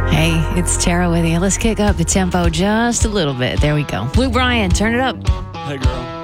Hey, it's Tara with you. Let's kick up the tempo just a little bit. There we go. Luke Bryan, turn it up. Hey, girl.